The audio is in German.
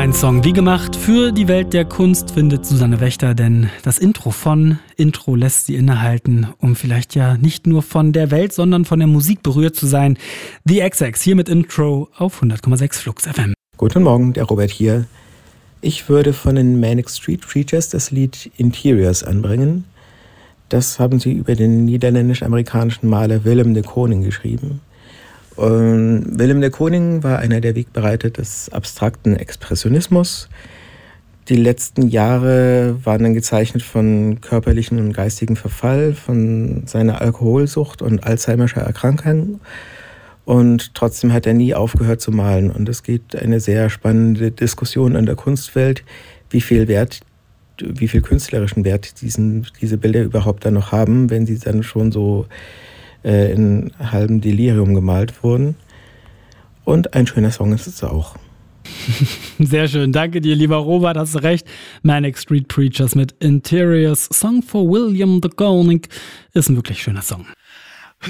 Ein Song wie gemacht für die Welt der Kunst, findet Susanne Wächter, denn das Intro lässt sie innehalten, um vielleicht ja nicht nur von der Welt, sondern von der Musik berührt zu sein. The XX hier mit Intro auf 100,6 Flux FM. Guten Morgen, der Robert hier. Ich würde von den Manic Street Preachers das Lied Interiors anbringen. Das haben sie über den niederländisch-amerikanischen Maler Willem de Kooning geschrieben. Und Willem de Kooning war einer der Wegbereiter des abstrakten Expressionismus. Die letzten Jahre waren dann gezeichnet von körperlichen und geistigen Verfall, von seiner Alkoholsucht und Alzheimerscher Erkrankung. Und trotzdem hat er nie aufgehört zu malen. Und es gibt eine sehr spannende Diskussion in der Kunstwelt, wie viel künstlerischen Wert diese Bilder überhaupt dann noch haben, wenn sie dann schon so in halbem Delirium gemalt wurden. Und ein schöner Song ist es auch. Sehr schön, danke dir, lieber Robert, hast du recht. Manic Street Preachers mit Interiors, Song for William de Kooning, ist ein wirklich schöner Song.